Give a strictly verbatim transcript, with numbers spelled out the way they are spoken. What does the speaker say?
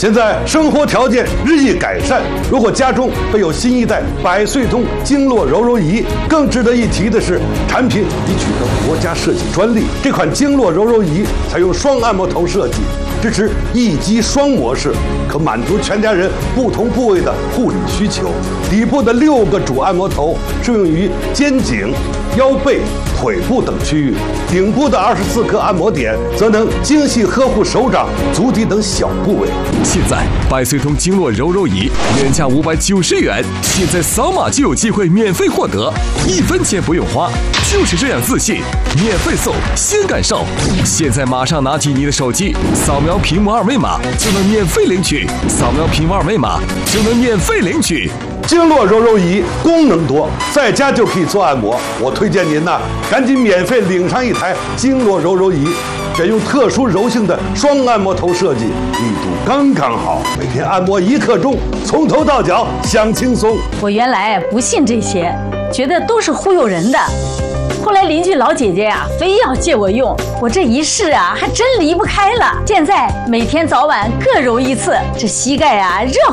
现在生活条件日益改善，如果家中备有新一代百岁通经络柔柔仪，更值得一提的是，产品已取得国家设计专利。这款经络柔柔仪采用双按摩头设计，支持一击双模式，可满足全家人不同部位的护理需求。底部的六个主按摩头适用于肩颈、腰背、腿部等区域，顶部的二十四颗按摩点则能精细呵护手掌、足底等小部位。 现在百岁通经络柔柔仪原价五百九十元，现在扫码就有机会免费获得，一分钱不用花，就是这样自信，免费送，先感受。现在马上拿起你的手机，扫描屏幕二维码就能免费领取，扫描屏幕二维码就能免费领取。 经络柔柔仪功能多，在家就可以做按摩。我推荐您呐，赶紧免费领上一台经络柔柔仪，选用特殊柔性的双按摩头设计，力度刚刚好，每天按摩一刻钟，从头到脚享轻松。 我原来不信这些，觉得都是忽悠人的。后来邻居老姐姐呀、啊，非要借我用，我这一试啊，还真离不开了。现在每天早晚各揉一次，这膝盖啊热